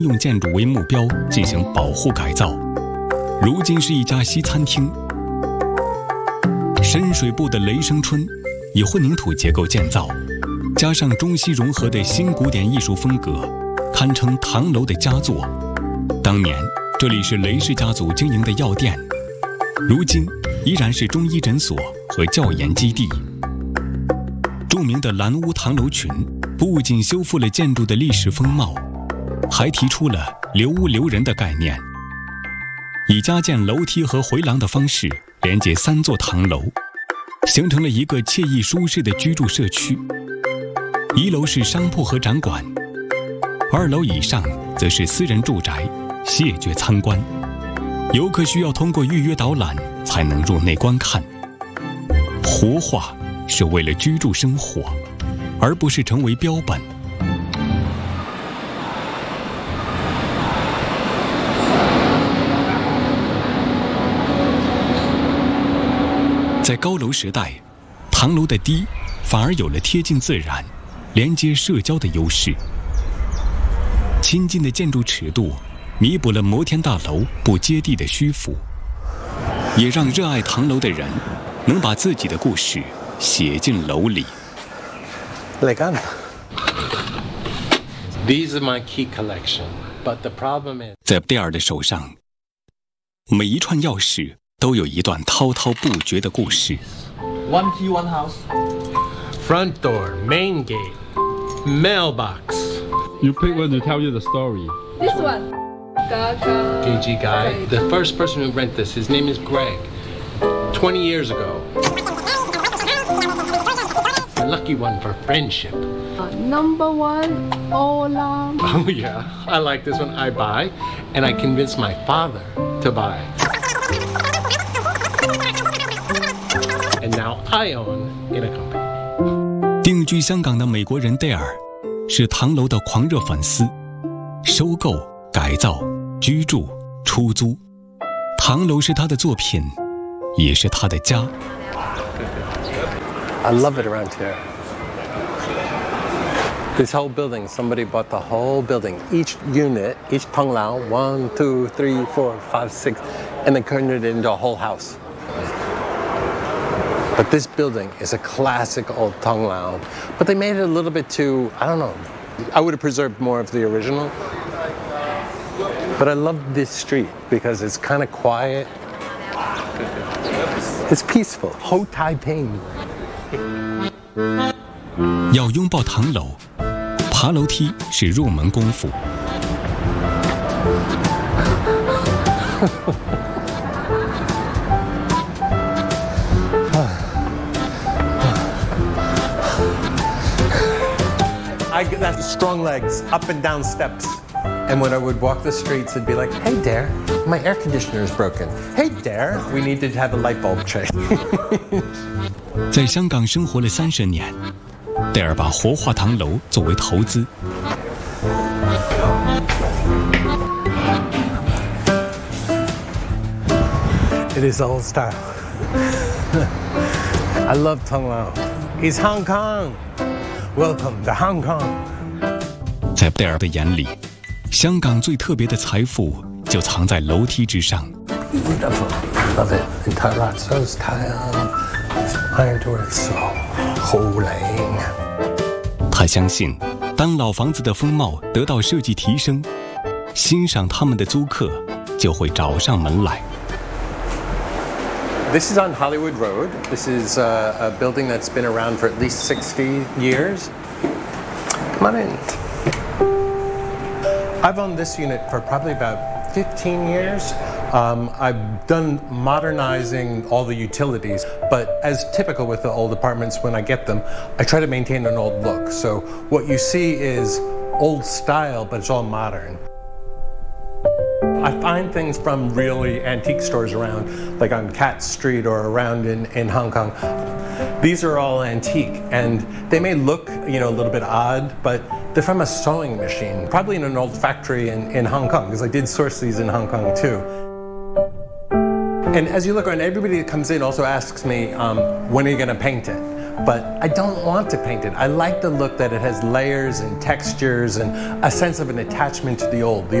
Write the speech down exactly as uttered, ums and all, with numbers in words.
用建筑为目标进行保护改造，如今是一家西餐厅。深水埗的雷生春以混凝土结构建造，加上中西融合的新古典艺术风格，堪称唐楼的佳作。当年这里是雷氏家族经营的药店，如今依然是中医诊所和教研基地。著名的蓝屋唐楼群不仅修复了建筑的历史风貌，还提出了留屋留人的概念，以加建楼梯和回廊的方式连接三座唐楼，形成了一个惬意舒适的居住社区。一楼是商铺和展馆，二楼以上则是私人住宅，谢绝参观。游客需要通过预约导览才能入内观看。活化是为了居住生活，而不是成为标本。在高楼时代，唐楼的低反而有了贴近自然、连接社交的优势。亲近的建筑尺度弥补了摩天大楼不接地的虚浮，也让热爱唐楼的人能把自己的故事写进楼里。 Elegant. These are my key collection, but the problem is. 在戴尔的手上，每一串钥匙都有一段滔滔不绝的故事。 One key, one house. Front door, main gate, mailbox. You pick one to tell you the story. This one. Gaga. G G guy. The first person who rented this, his name is Greg. Twenty years ago. A lucky one for friendship. Uh, number one, Olam. Oh yeah, I like this one. I buy, and I convince my father to buy. And now I own in a company. 定居香港的美国人戴尔是唐楼的狂热粉丝，收购、改造、居住、出租，唐楼是他的作品，也是他的家。 I love it around here. This whole building, somebody bought the whole building, each unit, each Tong Lao, one, two, three, four, five, six, and they turned it into a whole house. But this building is a classic old Tong Lao, but they made it a little bit too, I don't know, I would have preserved more of the original. But I love this street because it's kind of quiet. It's peaceful. Ho Tai Ping. 要拥抱唐楼，爬楼梯是入门功夫。 I get that strong legs up and down steps. And when I would walk the streets, it'd be like, hey, Dare, my air conditioner is broken. Hey, Dare, we need to have a light bulb change. 在香港生活了三十年，戴尔把活化唐楼作为投资。 It is old style. I love Tong Lao. It's Hong Kong. Welcome to Hong Kong. 在戴尔的眼里，香港最特别的财富就藏在楼梯之上。 Beautiful. Love it. And terrazzo's tile. Iron doors. So holy. 他相信，当老房子的风貌得到设计提升，欣赏他们的租客就会找上门来。 This is on Hollywood Road. This is a, a building that's been around for at least sixty years. Come on in. I've owned this unit for probably about fifteen years. Um, I've done modernizing all the utilities, but as typical with the old apartments, when I get them, I try to maintain an old look. So what you see is old style, but it's all modern. I find things from really antique stores around, like on Cat Street or around in, in Hong Kong. These are all antique, and they may look, you know, a little bit odd, but they're from a sewing machine, probably in an old factory in, in Hong Kong, because I did source these in Hong Kong too. And as you look around, everybody that comes in also asks me, um, when are you going to paint it? but I don't want to paint it. I like the look that it has layers and textures and a sense of an attachment to the old. The